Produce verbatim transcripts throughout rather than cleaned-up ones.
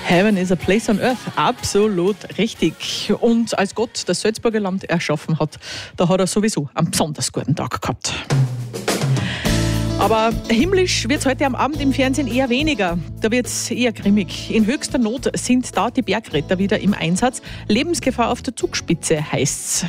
Heaven is a place on earth. Absolut richtig. Und als Gott das Salzburger Land erschaffen hat, da hat er sowieso einen besonders guten Tag gehabt. Aber himmlisch wird es heute am Abend im Fernsehen eher weniger. Da wird es eher grimmig. In höchster Not sind da die Bergretter wieder im Einsatz. Lebensgefahr auf der Zugspitze heißt's.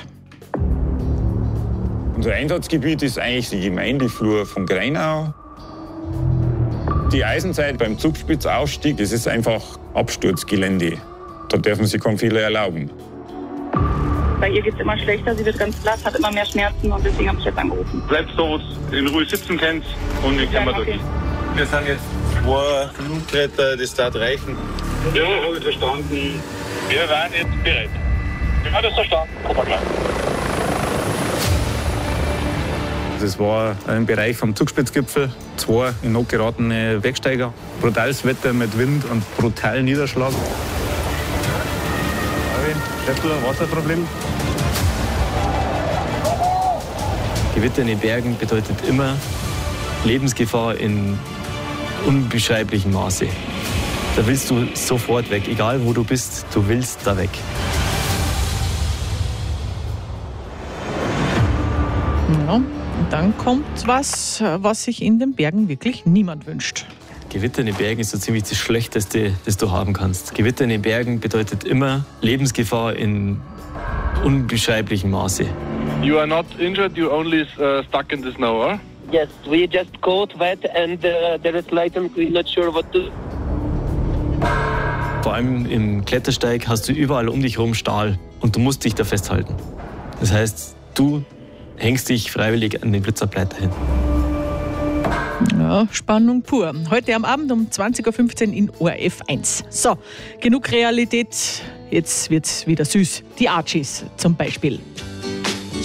Unser Einsatzgebiet ist eigentlich die Gemeindeflur von Greinau. Die Eisenzeit beim Zugspitzaufstieg, das ist einfach Absturzgelände. Da dürfen Sie keinen Fehler erlauben. Bei ihr geht es immer schlechter, sie wird ganz blass, hat immer mehr Schmerzen und deswegen habe ich jetzt angerufen. Bleibst so, wo du in Ruhe sitzen kannst und wir können Ja, okay. durch. Wir sind jetzt zwei Flugretter, das darf reichen. Ja, habe ich verstanden. Wir waren jetzt bereit. Ich habe das verstanden. Komm mal gleich. Das war ein Bereich vom Zugspitzgipfel. Zwei in Not geratene Wegsteiger. Brutales Wetter mit Wind und brutalen Niederschlag. Hast du ein Wasserproblem? Gewitter in den Bergen bedeutet immer Lebensgefahr in unbeschreiblichem Maße. Da willst du sofort weg, egal wo du bist, du willst da weg. Ja, und dann kommt was, was sich in den Bergen wirklich niemand wünscht. Gewitter in den Bergen ist so ziemlich das Schlechteste, das du haben kannst. Gewitter in den Bergen bedeutet immer Lebensgefahr in unbeschreiblichem Maße. You are not injured, you only uh, stuck in the snow, huh? Yes, we just caught wet and uh, there is light and we're not sure what to do. Vor allem im Klettersteig hast du überall um dich herum Stahl und du musst dich da festhalten. Das heißt, du hängst dich freiwillig an den Blitzableiter hin. Ja, Spannung pur. Heute am Abend um zwanzig Uhr fünfzehn in O R F eins. So, genug Realität. Jetzt wird's wieder süß. Die Archies zum Beispiel.